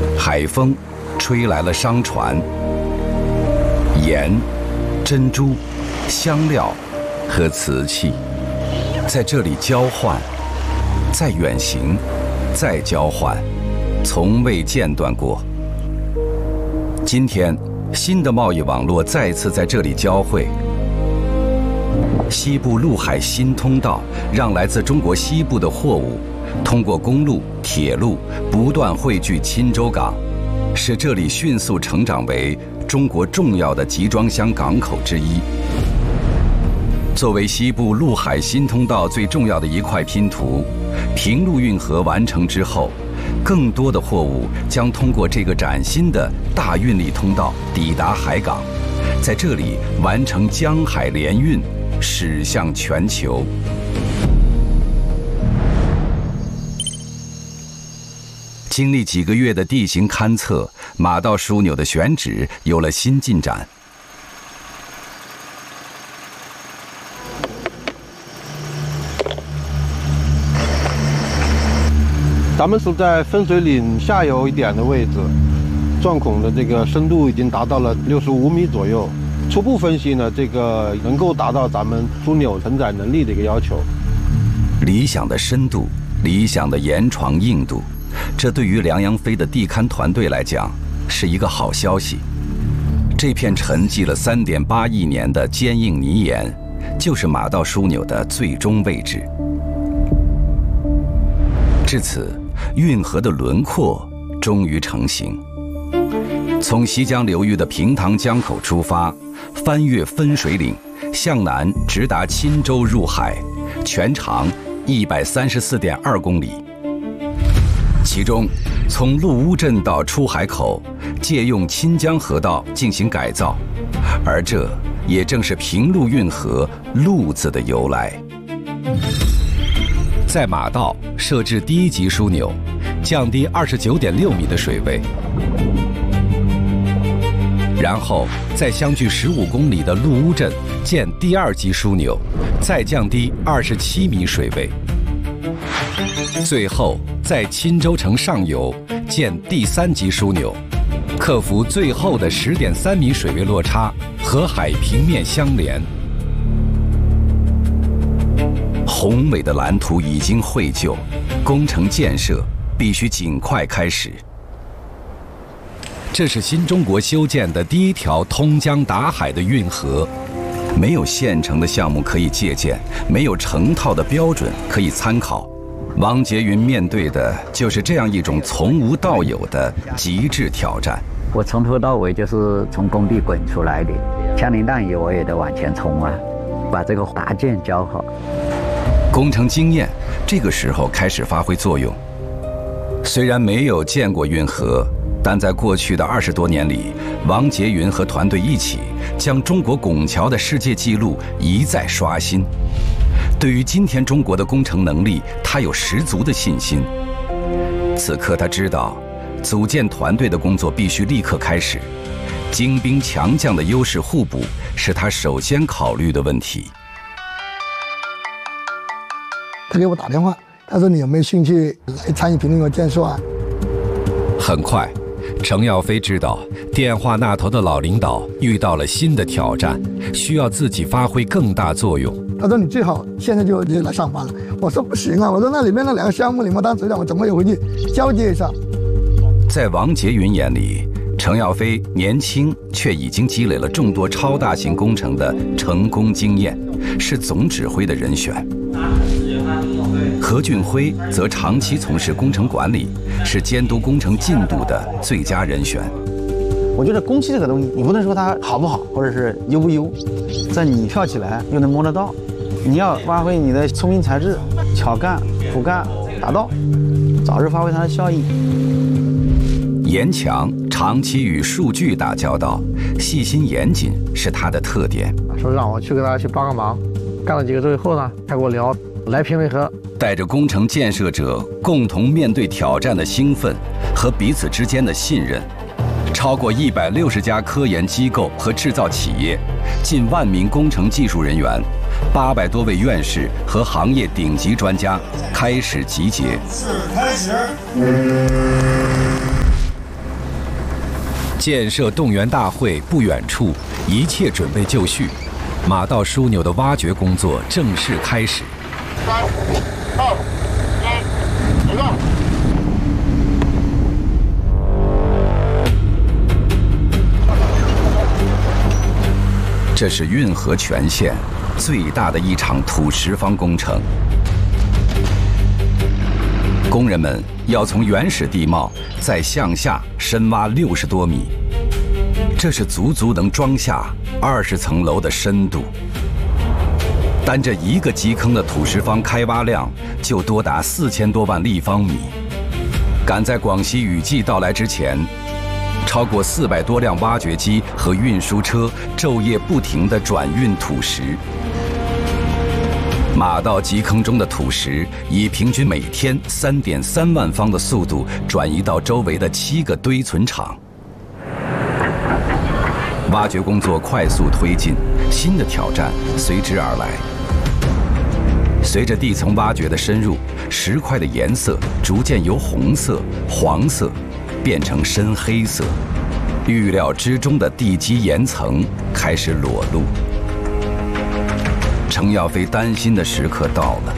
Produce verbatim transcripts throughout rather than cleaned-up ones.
海风吹来了商船，盐、珍珠、香料和瓷器在这里交换，再远行，再交换，从未间断过。今天，新的贸易网络再次在这里交汇。西部陆海新通道让来自中国西部的货物通过公路、铁路不断汇聚钦州港，使这里迅速成长为中国重要的集装箱港口之一。作为西部陆海新通道最重要的一块拼图，平陆运河完成之后，更多的货物将通过这个崭新的大运力通道抵达海港，在这里完成江海联运，驶向全球。经历几个月的地形勘测，马道枢纽的选址有了新进展。 咱们是在分水岭下游一点的位置，钻孔的这个深度已经达到了六十五米左右。初步分析呢，这个能够达到咱们枢纽承载能力的一个要求。 理想的深度，理想的岩床硬度，这对于梁阳飞的地勘团队来讲是一个好消息。这片沉积了三点八亿年的坚硬泥岩，就是马道枢纽的最终位置。至此，运河的轮廓终于成型。从西江流域的平塘江口出发，翻越分水岭，向南直达钦州入海，全长一百三十四点二公里。其中，从陆乌镇到出海口，借用钦江河道进行改造，而这也正是平陆运河“陆”字的由来。在马道设置第一级枢纽，降低二十九点六米的水位。然后在相距十五公里的陆乌镇建第二级枢纽，再降低二十七米水位。最后在钦州城上游建第三级枢纽，克服最后的十点三米水位落差，和海平面相连。宏伟的蓝图已经绘就，工程建设必须尽快开始。这是新中国修建的第一条通江达海的运河，没有现成的项目可以借鉴，没有成套的标准可以参考。王捷云面对的就是这样一种从无到有的极致挑战。 我从头到尾就是从工地滚出来的，枪林弹雨我也得往前冲啊，把这个搭建教好。 工程经验这个时候开始发挥作用。虽然没有建过运河，但在过去的二十多年里，王捷云和团队一起将中国拱桥的世界纪录一再刷新。对于今天中国的工程能力，他有十足的信心。此刻他知道，组建团队的工作必须立刻开始。精兵强将的优势互补是他首先考虑的问题。 他给我打电话，他说：“你有没有兴趣来参与平陆运河建设啊？” 很快，程耀飞知道电话那头的老领导遇到了新的挑战，需要自己发挥更大作用。 他说：“你最好现在就就来上班了。”我说：“不行啊！我说那里面那两个项目，你们当组长，我怎么也回去交接一下？” 在王捷云眼里，程耀飞年轻，却已经积累了众多超大型工程的成功经验，是总指挥的人选。何俊辉则长期从事工程管理，是监督工程进度的最佳人选。 我觉得工期这个东西，你不能说它好不好，或者是优不优，在你跳起来又能摸得到，你要发挥你的聪明才智，巧干、苦干、达到，早日发挥它的效益。 严强长期与数据打交道，细心严谨是他的特点。 说让我去给大家去帮个忙，干了几个周以后呢，他跟我聊来平运河， 带着工程建设者共同面对挑战的兴奋和彼此之间的信任，超过一百六十家科研机构和制造企业，近万名工程技术人员，八百多位院士和行业顶级专家开始集结。 是开始。 建设动员大会不远处，一切准备就绪，马道枢纽的挖掘工作正式开始。 三、二、一，启动。 这是运河全线最大的一场土石方工程。工人们要从原始地貌再向下深挖六十多米，这是足足能装下二十层楼的深度。单这一个基坑的土石方开挖量就多达四千多万立方米。赶在广西雨季到来之前，超过四百多辆挖掘机和运输车昼夜不停地转运土石。马道基坑中的土石以平均每天三点三万方的速度转移到周围的七个堆存场。挖掘工作快速推进，新的挑战随之而来。随着地层挖掘的深入，石块的颜色逐渐由红色、黄色变成深黑色，预料之中的地基岩层开始裸露。程耀飞担心的时刻到了。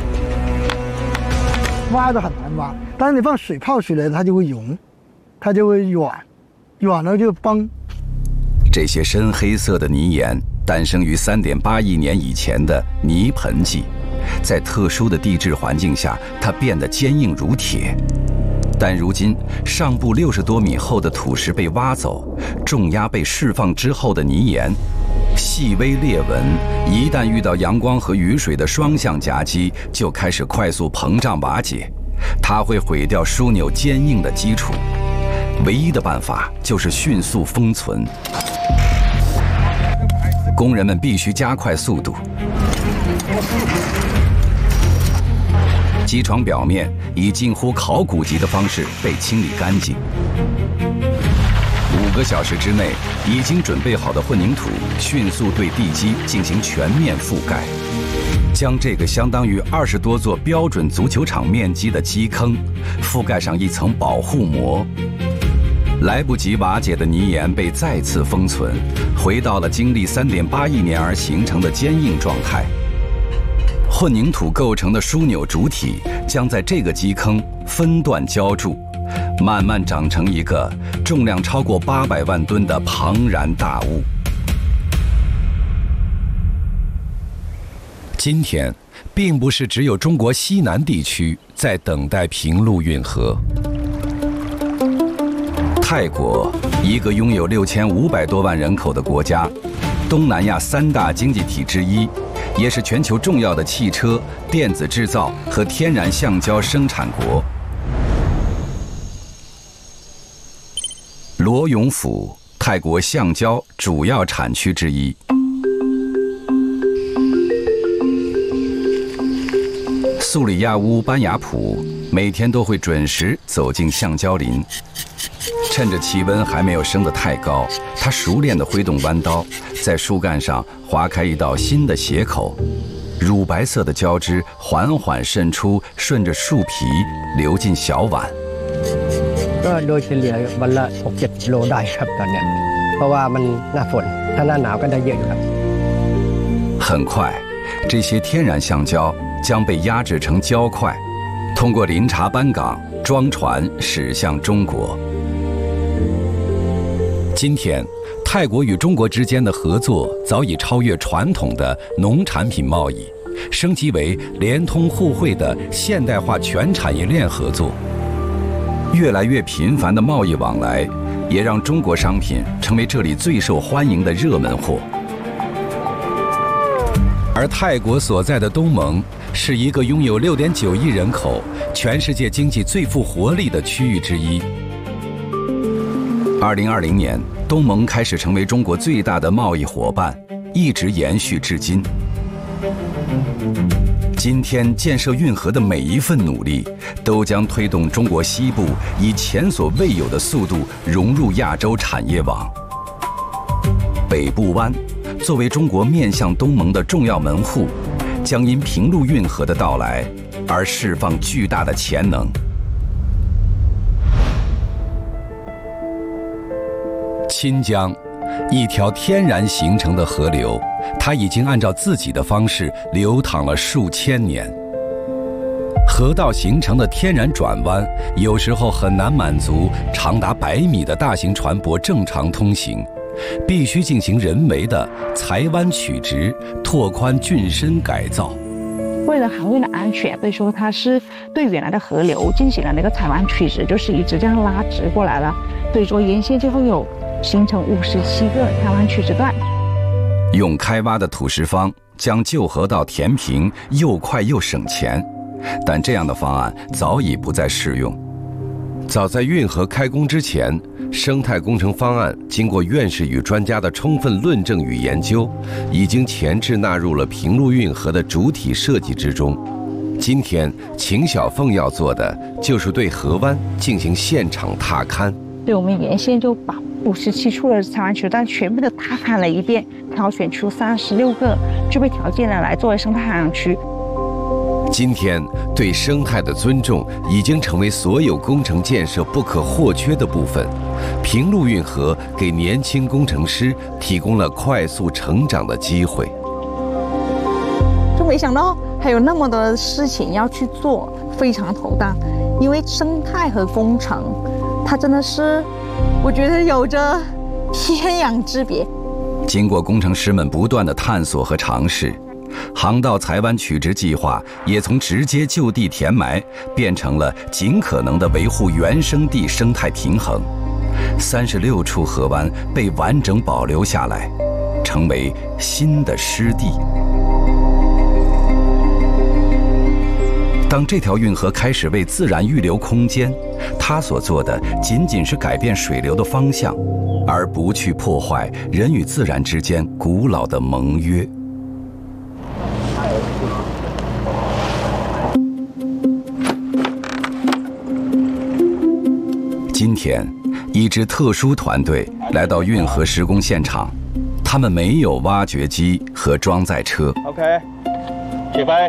挖的很难挖，但是你放水泡水了，它就会溶，它就会软，软了就崩。 这些深黑色的泥岩诞生于三点八亿年以前的泥盆纪，在特殊的地质环境下，它变得坚硬如铁。但如今，上部六十多米厚的土石被挖走，重压被释放之后的泥岩，细微裂纹一旦遇到阳光和雨水的双向夹击，就开始快速膨胀瓦解，它会毁掉枢纽坚硬的基础。唯一的办法就是迅速封存。工人们必须加快速度。基床表面以近乎考古级的方式被清理干净。五个小时之内，已经准备好的混凝土迅速对地基进行全面覆盖，将这个相当于二十多座标准足球场面积的基坑覆盖上一层保护膜。来不及瓦解的泥岩被再次封存，回到了经历三点八亿年而形成的坚硬状态。混凝土构成的枢纽主体将在这个基坑分段浇筑，慢慢长成一个重量超过八百万吨的庞然大物。今天，并不是只有中国西南地区在等待平陆运河。泰国，一个拥有六千五百多万人口的国家，东南亚三大经济体之一，也是全球重要的汽车、电子制造和天然橡胶生产国。罗永府，泰国橡胶主要产区之一。素里亚乌班雅普每天都会准时走进橡胶林。趁着气温还没有升得太高，他熟练地挥动弯刀，在树干上划开一道新的斜口，乳白色的胶汁缓缓渗出，顺着树皮流进小碗。 ก็โดยเฉลี่ยวันละหกเจ็ดกิโลได้ครับตอนนี้เพราะว่ามันหน้าฝนถ้าหน้าหนาวก็ได้เยอะอยู่ครับ。 很快，这些天然橡胶将被压制成胶块，通过林察班港装船驶向中国。今天，泰国与中国之间的合作早已超越传统的农产品贸易，升级为联通互惠的现代化全产业链合作。越来越频繁的贸易往来，也让中国商品成为这里最受欢迎的热门货。而泰国所在的东盟是一个拥有六点九亿人口、全世界经济最富活力的区域之一。二零二零年，东盟开始成为中国最大的贸易伙伴，一直延续至今。今天建设运河的每一份努力，都将推动中国西部以前所未有的速度融入亚洲产业网。北部湾作为中国面向东盟的重要门户，将因平陆运河的到来而释放巨大的潜能。七新疆，一条天然形成的河流，它已经按照自己的方式流淌了数千年。河道形成的天然转弯，有时候很难满足长达百米的大型船舶正常通行，必须进行人为的裁弯曲直、拓宽浚深改造。 为了航运的安全，所以说它是对原来的河流进行了那个裁弯曲直，就是一直这样拉直过来了。所以说沿线就会有形成五十七个裁弯曲直段。 用开挖的土石方将旧河道填平，又快又省钱。但这样的方案早已不再适用。早在运河开工之前，生态工程方案经过院士与专家的充分论证与研究，已经前置纳入了平陆运河的主体设计之中。今天，秦小凤要做的就是对河湾进行现场踏勘。 对，我们沿线就把五十七处的裁弯曲段全部都踏勘了一遍，挑选出三十六个具备条件的来作为生态海洋区。 今天，对生态的尊重已经成为所有工程建设不可或缺的部分。平陆运河给年轻工程师提供了快速成长的机会。 就没想到还有那么多的事情要去做，非常头大。因为生态和工程，它真的是，我觉得有着天壤之别。 经过工程师们不断的探索和尝试，航道裁弯曲直计划也从直接就地填埋变成了尽可能的维护原生地生态平衡。三十六处河湾被完整保留下来，成为新的湿地。当这条运河开始为自然预留空间，它所做的仅仅是改变水流的方向，而不去破坏人与自然之间古老的盟约。今天，一支特殊团队来到运河施工现场，他们没有挖掘机和装载车。 OK， 起飞。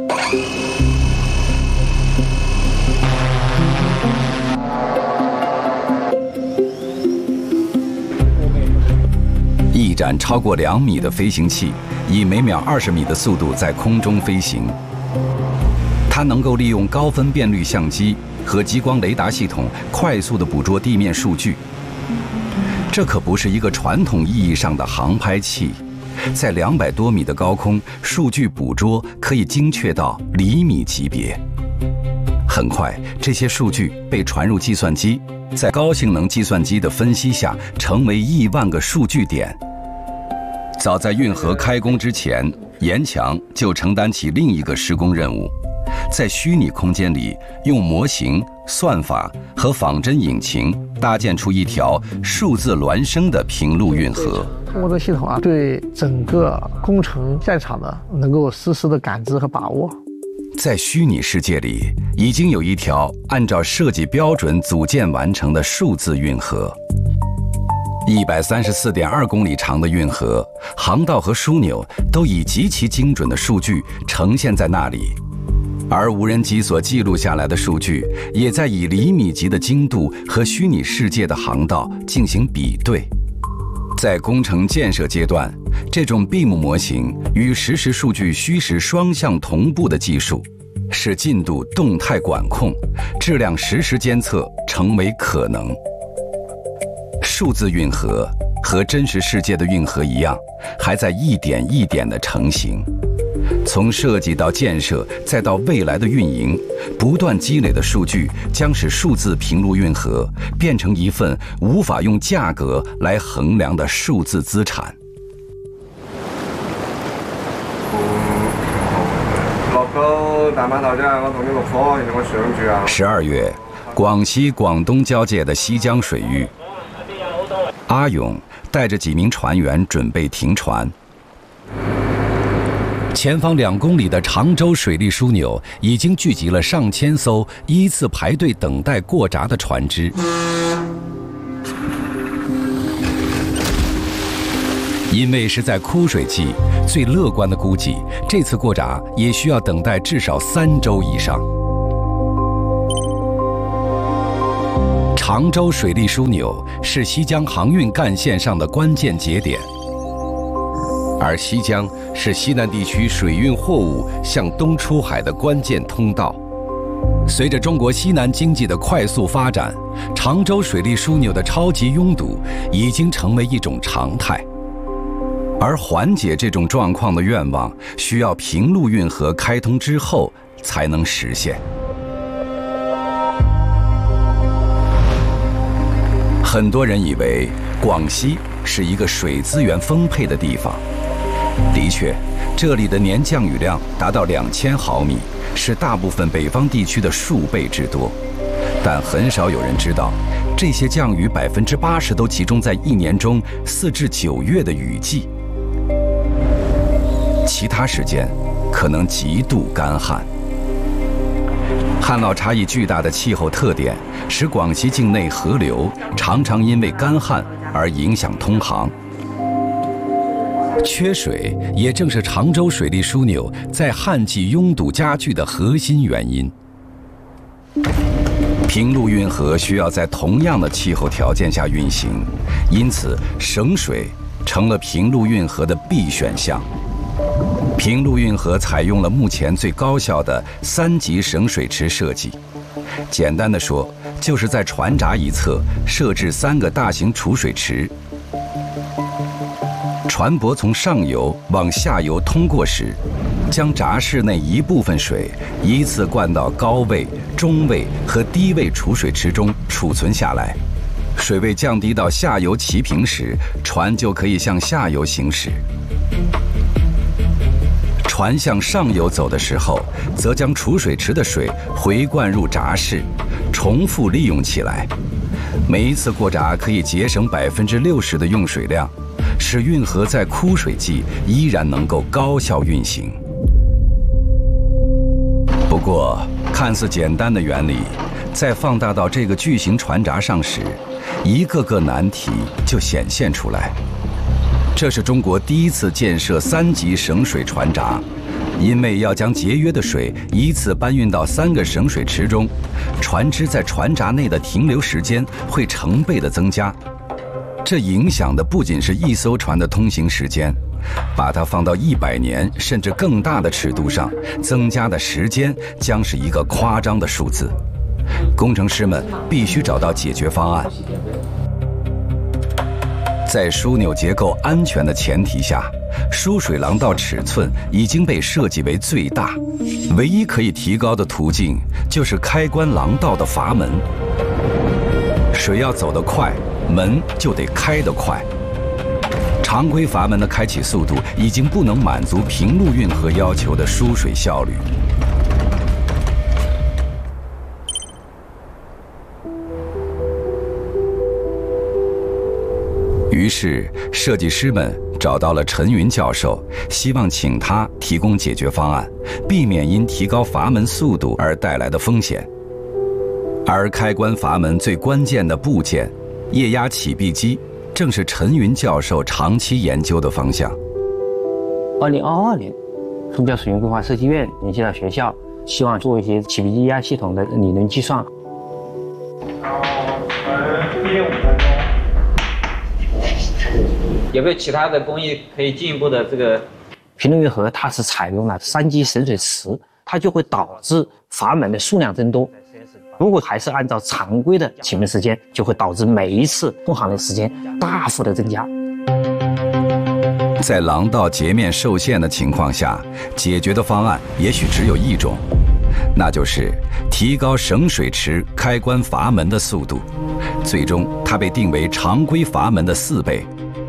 一盏超过两米的飞行器，以每秒二十米的速度在空中飞行。它能够利用高分辨率相机和激光雷达系统快速地捕捉地面数据。这可不是一个传统意义上的航拍器，在两百多米的高空，数据捕捉可以精确到厘米级别。很快，这些数据被传入计算机，在高性能计算机的分析下，成为亿万个数据点。早在运河开工之前，严强就承担起另一个施工任务，在虚拟空间里用模型、算法和仿真引擎搭建出一条数字孪生的平陆运河。 通过这个系统啊，对整个工程现场的能够实时的感知和把握。 在虚拟世界里，已经有一条按照设计标准组建完成的数字运河。一百三十四点二公里长的运河，航道和枢纽都以极其精准的数据呈现在那里，而无人机所记录下来的数据，也在以厘米级的精度和虚拟世界的航道进行比对。在工程建设阶段，这种 B I M 模型与实时数据虚实双向同步的技术，使进度动态管控、质量实时监测成为可能。数字运河和真实世界的运河一样，还在一点一点地成型。从设计到建设，再到未来的运营，不断积累的数据将使数字平陆运河变成一份无法用价格来衡量的数字资产。十二月，广西广东交界的西江水域，阿勇带着几名船员准备停船。前方两公里的常州水利枢纽已经聚集了上千艘依次排队等待过闸的船只。因为是在枯水季，最乐观的估计，这次过闸也需要等待至少三周以上。 常州水利枢纽是西江航运干线上的关键节点，而西江是西南地区水运货物向东出海的关键通道。随着中国西南经济的快速发展，常州水利枢纽的超级拥堵已经成为一种常态。而缓解这种状况的愿望，需要平陆运河开通之后才能实现。很多人以为广西是一个水资源丰沛的地方，的确，这里的年降雨量达到两千毫米，是大部分北方地区的数倍之多。但很少有人知道，这些降雨百分之八十都集中在一年中四至九月的雨季。其他时间可能极度干旱。旱涝差异巨大的气候特点，使广西境内河流常常因为干旱而影响通航。缺水也正是常州水利枢纽在旱季拥堵加剧的核心原因。平陆运河需要在同样的气候条件下运行，因此省水成了平陆运河的必选项。平陆运河采用了目前最高效的三级省水池设计。简单的说，就是在船闸一侧设置三个大型储水池。船舶从上游往下游通过时，将闸室内一部分水依次灌到高位、中位和低位储水池中储存下来。水位降低到下游齐平时，船就可以向下游行驶。船向上游走的时候，则将储水池的水回灌入闸室，重复利用起来。每一次过闸可以节省百分之六十的用水量，使运河在枯水季依然能够高效运行。不过，看似简单的原理，在放大到这个巨型船闸上时，一个个难题就显现出来。这是中国第一次建设三级省水船闸，因为要将节约的水依次搬运到三个省水池中，船只在船闸内的停留时间会成倍的增加。这影响的不仅是一艘船的通行时间，把它放到一百年甚至更大的尺度上，增加的时间将是一个夸张的数字。工程师们必须找到解决方案。在枢纽结构安全的前提下，输水廊道尺寸已经被设计为最大，唯一可以提高的途径就是开关廊道的阀门。水要走得快，门就得开得快。常规阀门的开启速度已经不能满足平陆运河要求的输水效率。于是，设计师们找到了陈云教授，希望请他提供解决方案，避免因提高阀门速度而带来的风险。而开关阀门最关键的部件——液压起闭机，正是陈云教授长期研究的方向。 二零二二年，中标水运规划设计院联系到学校，希望做一些起闭机压系统的理论计算。 有没有其他的工艺可以进一步的这个？ 平陆运河它是采用了三级省水池，它就会导致阀门的数量增多。如果还是按照常规的启门时间，就会导致每一次通航的时间大幅的增加。 在廊道截面受限的情况下，解决的方案也许只有一种，那就是提高省水池开关阀门的速度。最终，它被定为常规阀门的四倍。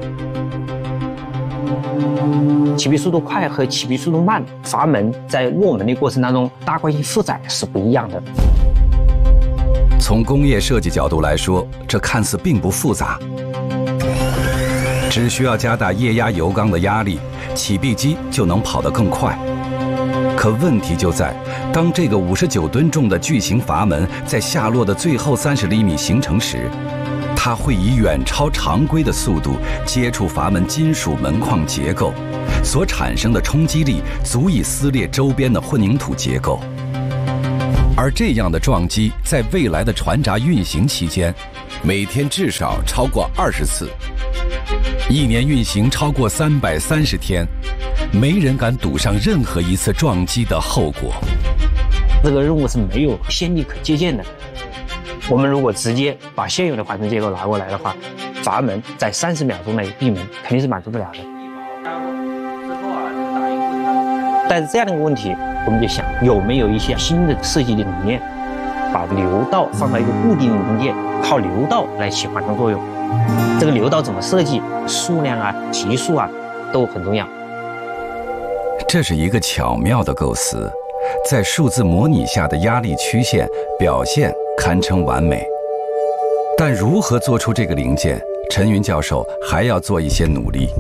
起闭速度快和起闭速度慢，阀门在落门的过程当中，大关系负载是不一样的。 从工业设计角度来说，这看似并不复杂，只需要加大液压油缸的压力，起闭机就能跑得更快。可问题就在，当这个五十九吨重的巨型阀门在下落的最后三十厘米形成时，它会以远超常规的速度接触阀门金属门框结构，所产生的冲击力足以撕裂周边的混凝土结构。 而这样的撞击在未来的船闸运行期间，每天至少超过二十次，一年运行超过三百三十天，没人敢赌上任何一次撞击的后果。 这个任务是没有先例可借鉴的。我们如果直接把现有的缓冲结构拿过来的话，阀门在三十秒钟内闭门肯定是满足不了的。但是这样的一个问题，我们就想有没有一些新的设计的理念，把流道放到一个固定的零件，靠流道来起缓冲作用。这个流道怎么设计，数量啊、级数啊都很重要。 这是一个巧妙的构思，在数字模拟下的压力曲线表现堪称完美。但如何做出这个零件，陈云教授还要做一些努力。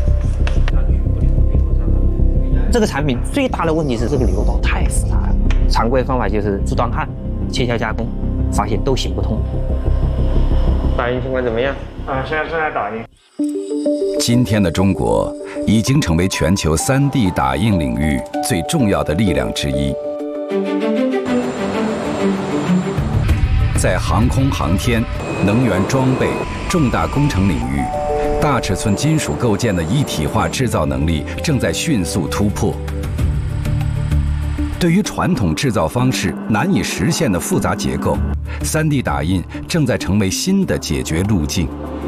这个产品最大的问题是这个流道太复杂了，常规方法就是铸锻焊、切削加工，发现都行不通。打印情况怎么样？啊，现在正在打印。 今天的中国已经成为全球 三 D 打印领域最重要的力量之一。在航空航天、能源装备、重大工程领域，大尺寸金属构件的一体化制造能力正在迅速突破。对于传统制造方式难以实现的复杂结构， 三 D 打印正在成为新的解决路径。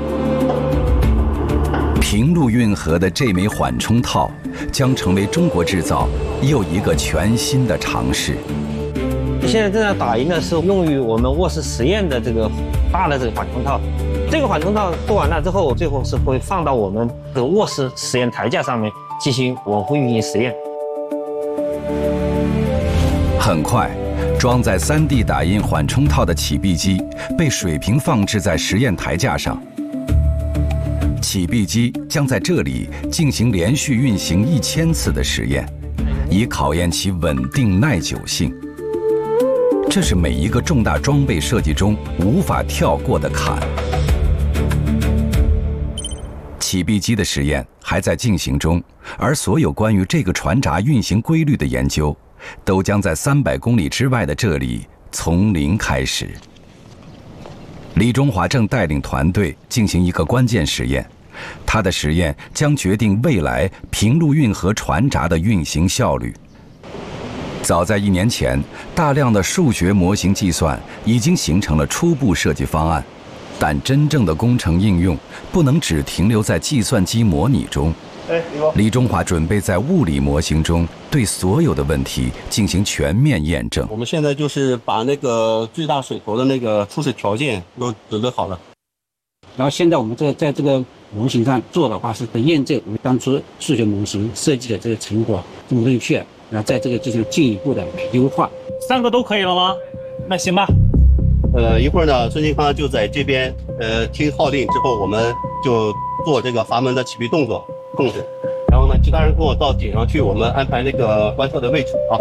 平路运河的这枚缓冲套将成为中国制造又一个全新的尝试。 现在正在打印的是用于我们卧室实验的这个大的这个缓冲套。这个缓冲套做完了之后，最后是会放到我们这个卧室实验台架上面进行稳定运行实验。 很快，装载 三 D 打印缓冲套的起闭机被水平放置在实验台架上。起闭机将在这里进行连续运行一千次的实验，以考验其稳定耐久性。这是每一个重大装备设计中无法跳过的坎。起闭机的实验还在进行中，而所有关于这个船闸运行规律的研究，都将在三百公里之外的这里从零开始。李中华正带领团队进行一个关键实验，他的实验将决定未来平路运河船闸的运行效率。早在一年前，大量的数学模型计算已经形成了初步设计方案，但真正的工程应用不能只停留在计算机模拟中。李中华准备在物理模型中对所有的问题进行全面验证。 我们现在就是把那个最大水头的那个初始条件都准备好了， 然后现在我们这在这个模型上做的话，是验证我们当初数学模型设计的这个成果正不正确，然后在这个进行进一步的优化。 三个都可以了吗？那行吧。 呃，一会儿呢，孙金康就在这边，呃，听号令之后，我们就做这个阀门的起闭动作控制。然后呢，其他人跟我到顶上去，我们安排那个观测的位置啊。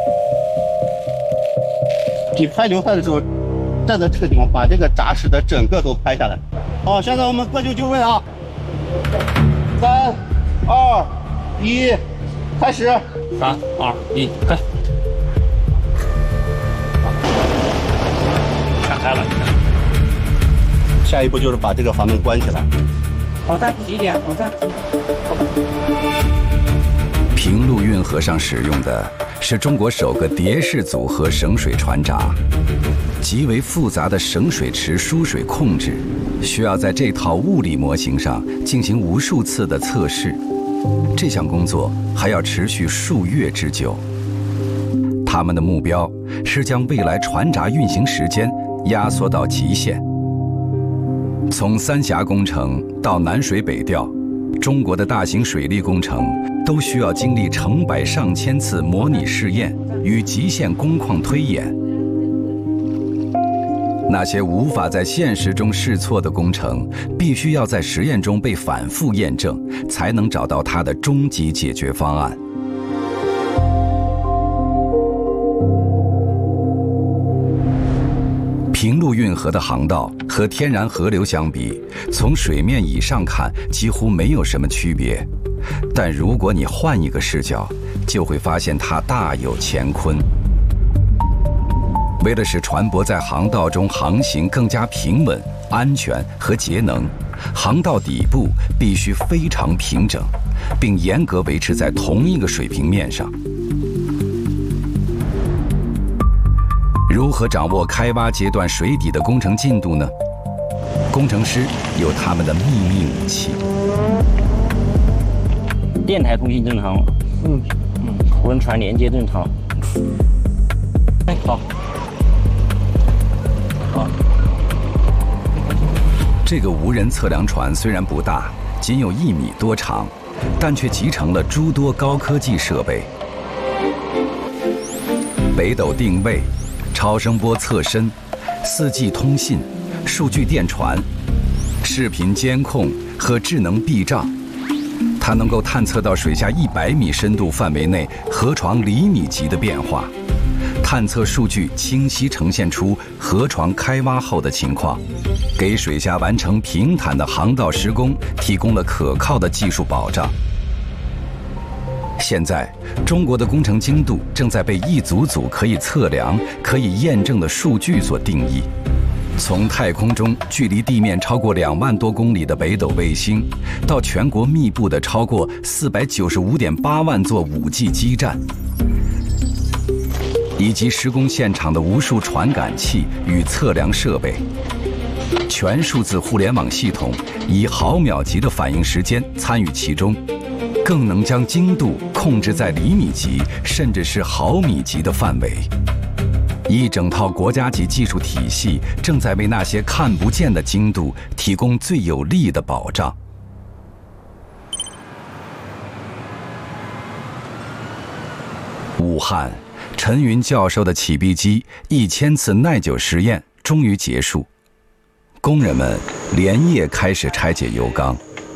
你拍流态的时候，站在这个地方，把这个闸室的整个都拍下来。好，现在我们各就就位啊，三、二、一，开始。 三、二、一，开。看开了。 下一步就是把这个阀门关起来。 好，再挤一点，好，再挤。 平路运河上使用的是中国首个蝶式组合省水船闸，极为复杂的省水池输水控制，需要在这套物理模型上进行无数次的测试。这项工作还要持续数月之久。他们的目标是将未来船闸运行时间压缩到极限。从三峡工程到南水北调，中国的大型水利工程都需要经历成百上千次模拟试验与极限工况推演。那些无法在现实中试错的工程，必须要在实验中被反复验证，才能找到它的终极解决方案。平路运河的航道和天然河流相比，从水面以上看几乎没有什么区别，但如果你换一个视角，就会发现它大有乾坤。 为了使船舶在航道中航行更加平稳、安全和节能，航道底部必须非常平整，并严格维持在同一个水平面上。如何掌握开挖阶段水底的工程进度呢？工程师有他们的秘密武器。 电台通信正常，嗯嗯，轮船连接正常。哎，好。好。 这个无人测量船虽然不大，仅有一米多长，但却集成了诸多高科技设备：北斗定位、超声波测深、四 G 通信、数据电传、视频监控和智能避障。它能够探测到水下一百米深度范围内河床厘米级的变化，探测数据清晰呈现出河床开挖后的情况，给水下完成平坦的航道施工提供了可靠的技术保障。现在，中国的工程精度正在被一组组可以测量、可以验证的数据所定义。从太空中距离地面超过两万多公里的北斗卫星，到全国密布的超过四百九十五点八万座五 G 基站，以及施工现场的无数传感器与测量设备，全数字互联网系统以毫秒级的反应时间参与其中，更能将精度控制在厘米级甚至是毫米级的范围。一整套国家级技术体系正在为那些看不见的精度提供最有力的保障。武汉，陈云教授的起闭机一千次耐久实验终于结束，工人们连夜开始拆解油缸。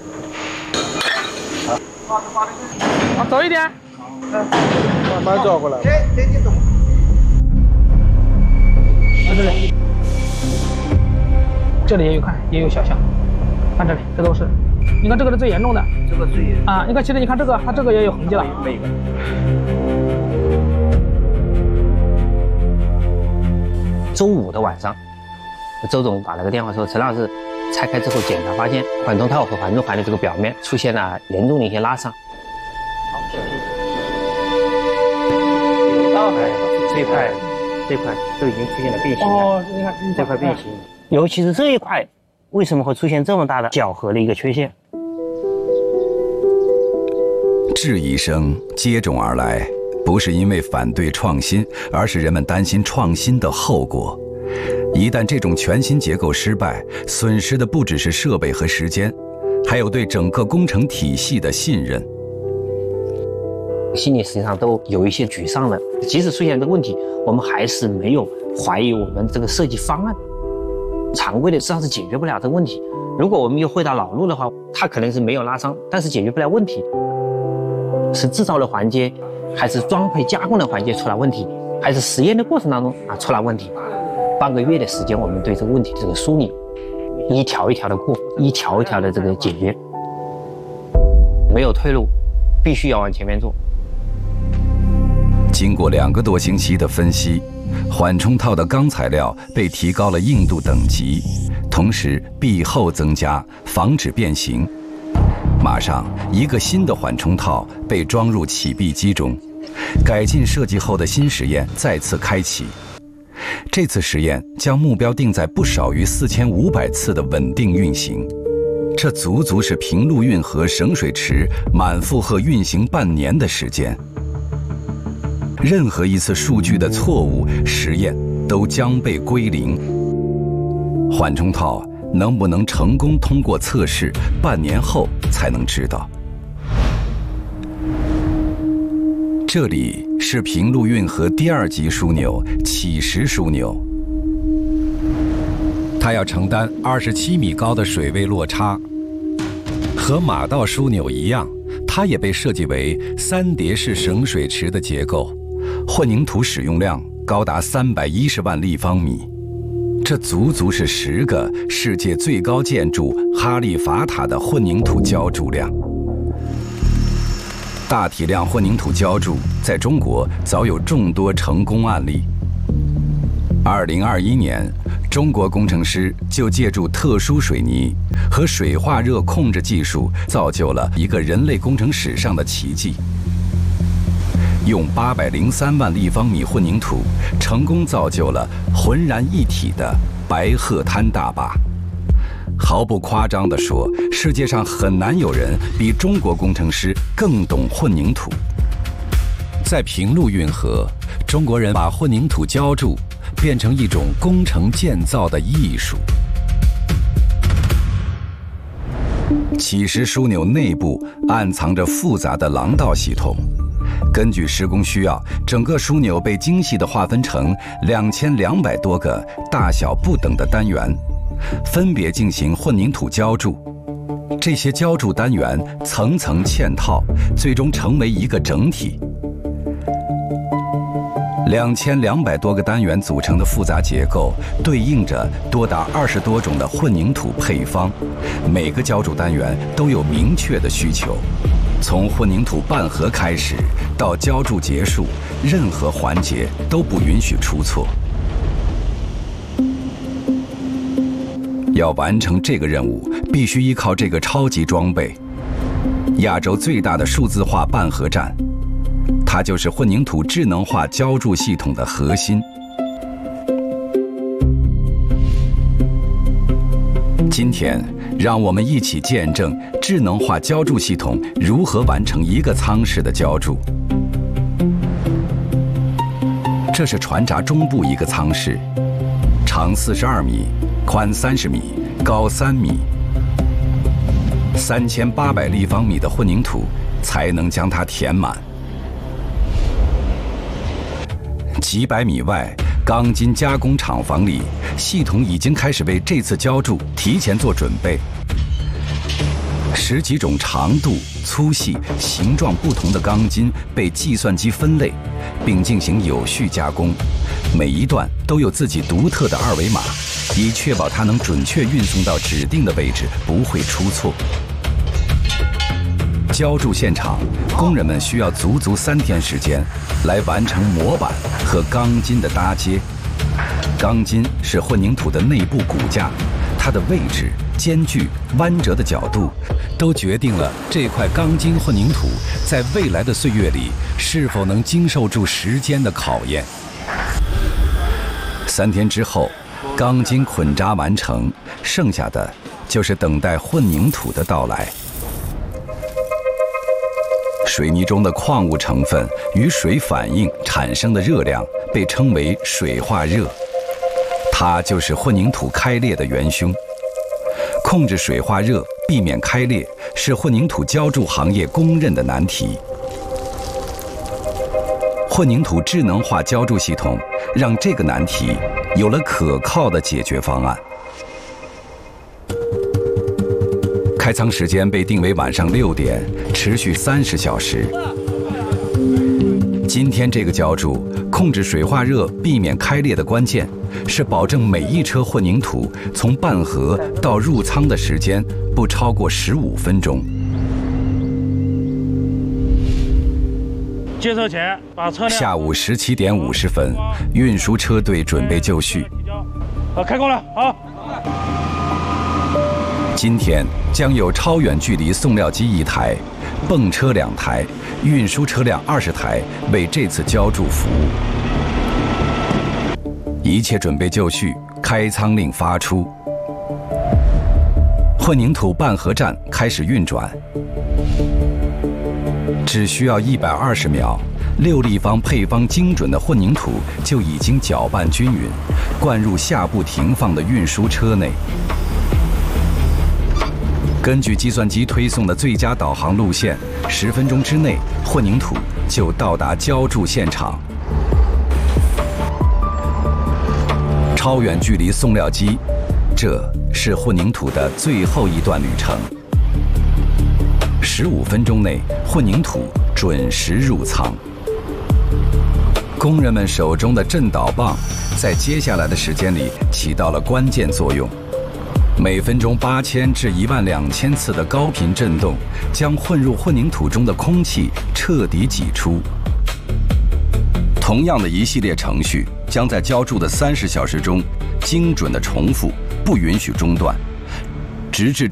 往走一点， 慢慢走过来。 这里，这里也有看，也有小象，看这里，这都是。你看这个是最严重的，这个最严啊！你看，其实你看这个，它这个也有痕迹了。每个。 周五的晚上，周总打了个电话说，陈老师，拆开之后检查发现缓冲套和缓冲环的这个表面出现了严重的一些拉伤。有道还这块。这块都已经出现了变形了。哦，你看这块变形，尤其是这一块，为什么会出现这么大的角合的一个缺陷？ 质疑声接踵而来，不是因为反对创新，而是人们担心创新的后果。一旦这种全新结构失败，损失的不只是设备和时间，还有对整个工程体系的信任。 心里实际上都有一些沮丧的，即使出现这个问题，我们还是没有怀疑我们这个设计方案。常规的实际上是解决不了这个问题。如果我们又回到老路的话，它可能是没有拉伤，但是解决不了问题。是制造的环节，还是装配加工的环节出了问题，还是实验的过程当中啊出了问题？半个月的时间，我们对这个问题这个梳理，一条一条的过，一条一条的这个解决，没有退路，必须要往前面做。 经过两个多星期的分析，缓冲套的钢材料被提高了硬度等级，同时壁厚增加，防止变形。马上，一个新的缓冲套被装入起闭机中，改进设计后的新实验再次开启。这次实验将目标定在不少于四千五百次的稳定运行，这足足是平陆运河省水池满负荷运行半年的时间。任何一次数据的错误，实验都将被归零。缓冲套能不能成功通过测试，半年后才能知道。这里是平陆运河第二级枢纽乞石枢纽，它要承担二十七米高的水位落差。和马道枢纽一样，它也被设计为三叠式省水池的结构。混凝土使用量高达三百一十万立方米，这足足是十个世界最高建筑哈利法塔的混凝土浇筑量。大体量混凝土浇筑在中国早有众多成功案例。 二零二一年，中国工程师就借助特殊水泥和水化热控制技术，造就了一个人类工程史上的奇迹。用八百零三万立方米混凝土，成功造就了浑然一体的白鹤滩大坝。毫不夸张地说，世界上很难有人比中国工程师更懂混凝土。在平陆运河，中国人把混凝土浇筑变成一种工程建造的艺术。起石枢纽内部暗藏着复杂的廊道系统，根据施工需要，整个枢纽被精细地划分成两千两百多个大小不等的单元，分别进行混凝土浇筑。这些浇筑单元层层嵌套，最终成为一个整体。两千两百多个单元组成的复杂结构，对应着多达二十多种的混凝土配方。每个浇筑单元都有明确的需求，从混凝土拌合开始到浇筑结束，任何环节都不允许出错。要完成这个任务，必须依靠这个超级装备——亚洲最大的数字化拌合站。它就是混凝土智能化浇筑系统的核心。今天，让我们一起见证智能化浇筑系统如何完成一个舱室的浇筑。这是船闸中部一个舱室，长四十二米，宽三十米，高三米，三千八百立方米的混凝土才能将它填满。几百米外，钢筋加工厂房里，系统已经开始为这次浇筑提前做准备。十几种长度、粗细、形状不同的钢筋被计算机分类，并进行有序加工。每一段都有自己独特的二维码，以确保它能准确运送到指定的位置，不会出错。浇筑现场，工人们需要足足三天时间来完成模板和钢筋的搭接。钢筋是混凝土的内部骨架，它的位置、间距、弯折的角度，都决定了这块钢筋混凝土在未来的岁月里是否能经受住时间的考验。三天之后，钢筋捆扎完成，剩下的就是等待混凝土的到来。水泥中的矿物成分与水反应产生的热量被称为水化热，它就是混凝土开裂的元凶。控制水化热，避免开裂，是混凝土浇筑行业公认的难题。混凝土智能化浇筑系统让这个难题有了可靠的解决方案。开仓时间被定为晚上六点，持续三十小时。今天这个浇筑控制水化热、避免开裂的关键，是保证每一车混凝土从拌合到入仓的时间不超过十五分钟。 接车前把车辆。 下午十七点五十分，运输车队准备就绪。 好，开工了，好。 今天将有超远距离送料机一台，泵车两台，运输车辆二十台为这次浇筑服务。一切准备就绪，开仓令发出。混凝土拌合站开始运转，只需要一百二十秒，六立方配方精准的混凝土就已经搅拌均匀，灌入下部停放的运输车内。根据计算机推送的最佳导航路线，十分钟之内，混凝土就到达浇筑现场。超远距离送料机，这是混凝土的最后一段旅程。十五分钟内，混凝土准时入仓。工人们手中的震导棒，在接下来的时间里起到了关键作用。每分钟八千至一万两千次的高频振动，将混入混凝土中的空气彻底挤出。同样的一系列程序将在浇筑的三十小时中精准的重复，不允许中断，直至